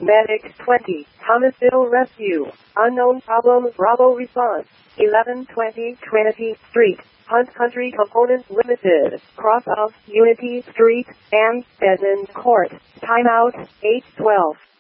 Medic 20, Thomasville Rescue. Unknown problem, Bravo response. 1120 Trinity Street, Hunt Country Components Limited, cross of Unity Street and Edmund Court. Timeout, 812.